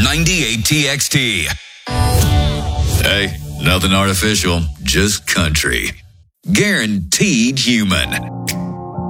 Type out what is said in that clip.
98TXT. Hey, nothing artificial, just country. Guaranteed human.